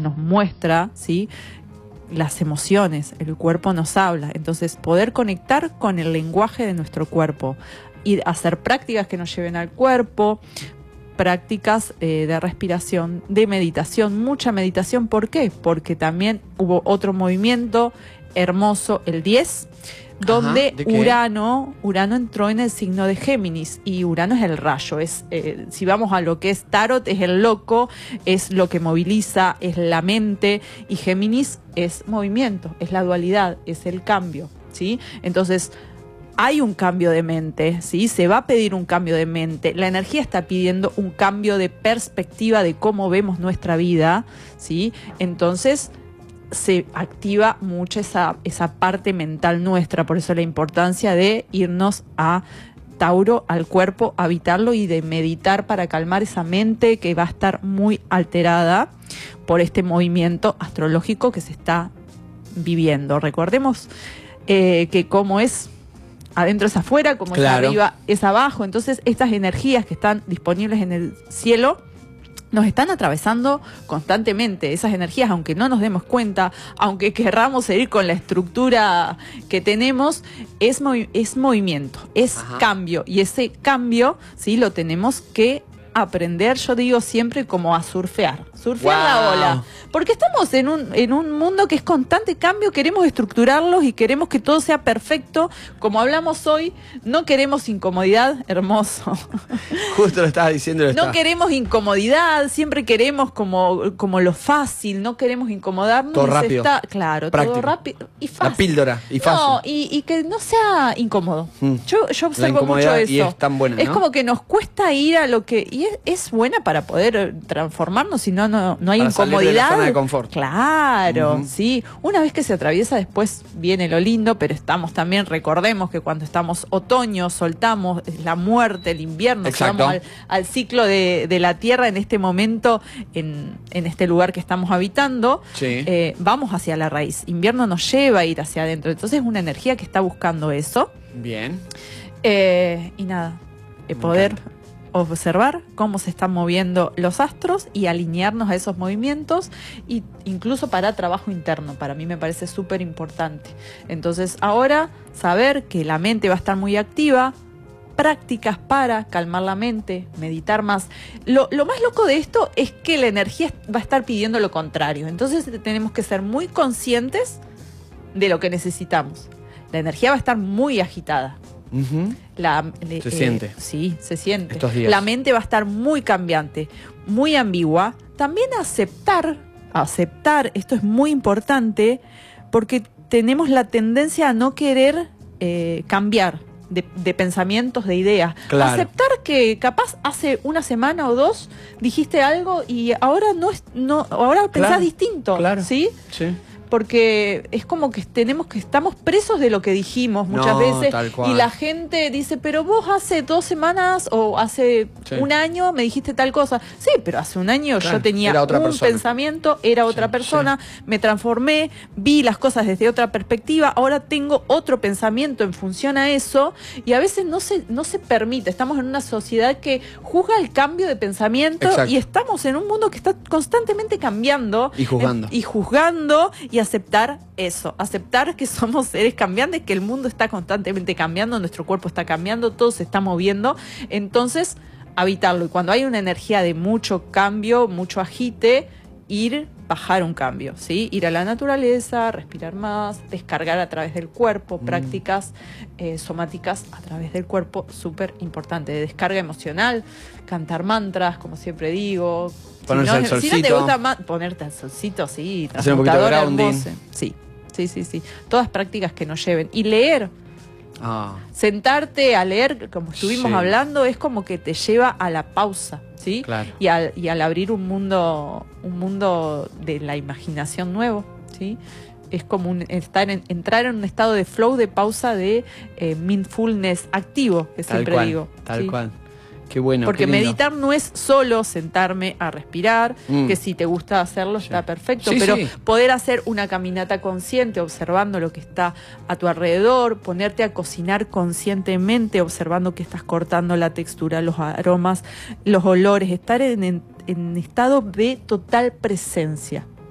nos muestra, ¿sí?, las emociones, el cuerpo nos habla. Entonces, poder conectar con el lenguaje de nuestro cuerpo y hacer prácticas que nos lleven al cuerpo, prácticas de respiración, de meditación, mucha meditación. ¿Por qué? Porque también hubo otro movimiento hermoso, el 10, donde Urano entró en el signo de Géminis, y Urano es el rayo, si vamos a lo que es tarot, es el loco, es lo que moviliza, es la mente, y Géminis es movimiento, es la dualidad, es el cambio, ¿sí? Entonces, hay un cambio de mente, ¿sí? Se va a pedir un cambio de mente. La energía está pidiendo un cambio de perspectiva de cómo vemos nuestra vida, ¿sí? Entonces, se activa mucho esa parte mental nuestra. Por eso la importancia de irnos a Tauro, al cuerpo, habitarlo y de meditar para calmar esa mente que va a estar muy alterada por este movimiento astrológico que se está viviendo. Recordemos que como es adentro es afuera, como es arriba es abajo. Entonces estas energías que están disponibles en el cielo nos están atravesando constantemente. Esas energías, aunque no nos demos cuenta, aunque querramos seguir con la estructura que tenemos, es movimiento, es cambio. Y ese cambio, ¿sí?, lo tenemos que aprender, yo digo siempre, como a surfear la ola, porque estamos en un mundo que es constante cambio, queremos estructurarlos y queremos que todo sea perfecto, como hablamos hoy, no queremos incomodidad, hermoso. Justo lo estabas diciendo. No queremos incomodidad, siempre queremos como lo fácil, no queremos incomodarnos. Todo rápido. Claro, práctico. todo rápido y fácil. La píldora y fácil. No, y que no sea incómodo. Yo observo mucho eso. Y es tan buena, ¿no? Es como que nos cuesta ir a lo que... Y es buena para poder transformarnos, si no hay para incomodidad. Salir de la zona de confort. Claro, sí. Una vez que se atraviesa, después viene lo lindo, pero estamos también, recordemos que cuando estamos otoño, soltamos la muerte, el invierno, vamos al ciclo de la Tierra en este momento, en este lugar que estamos habitando, vamos hacia la raíz. Invierno nos lleva a ir hacia adentro. Entonces es una energía que está buscando eso. Bien. Y nada, poder observar cómo se están moviendo los astros y alinearnos a esos movimientos, y incluso para trabajo interno. Para mí me parece súper importante. Entonces ahora saber que la mente va a estar muy activa, prácticas para calmar la mente, meditar más. Lo más loco de esto es que la energía va a estar pidiendo lo contrario. Entonces tenemos que ser muy conscientes de lo que necesitamos. La energía va a estar muy agitada. Se siente. Sí, se siente. Estos días. La mente va a estar muy cambiante, muy ambigua. También aceptar, esto es muy importante, porque tenemos la tendencia a no querer cambiar de pensamientos, de ideas. Claro. Aceptar que capaz hace una semana o dos dijiste algo y ahora ahora pensás distinto. Claro. ¿Sí? Sí. Porque es como que estamos presos de lo que dijimos muchas veces, tal cual. Y la gente dice, pero vos hace 2 semanas o hace un año me dijiste tal cosa. Sí, pero hace un año yo tenía un pensamiento, era otra persona, me transformé, vi las cosas desde otra perspectiva, ahora tengo otro pensamiento en función a eso, y a veces no se permite. Estamos en una sociedad que juzga el cambio de pensamiento. Y estamos en un mundo que está constantemente cambiando y juzgando y aceptar eso, aceptar que somos seres cambiantes, que el mundo está constantemente cambiando, nuestro cuerpo está cambiando, todo se está moviendo. Entonces, habitarlo. Y cuando hay una energía de mucho cambio, mucho agite, bajar un cambio, ¿sí? Ir a la naturaleza, respirar más, descargar a través del cuerpo, prácticas somáticas a través del cuerpo, súper importante, de descarga emocional, cantar mantras, como siempre digo. Ponerse al solcito. Si no te gusta ponerte al solcito, sí, hacer un poquito de grounding. Hermoso. Sí. Todas prácticas que nos lleven. Y leer. Sentarte a leer, como estuvimos hablando, es como que te lleva a la pausa, ¿sí? Claro. Y al abrir un mundo de la imaginación nuevo, ¿sí? Es como entrar en un estado de flow, de pausa, de mindfulness activo, que siempre digo. Tal cual. Qué bueno. Porque qué lindo. meditar no es solo sentarme a respirar, que si te gusta hacerlo está perfecto, pero poder hacer una caminata consciente, observando lo que está a tu alrededor, ponerte a cocinar conscientemente, observando que estás cortando la textura, los aromas, los olores, estar en estado de total presencia,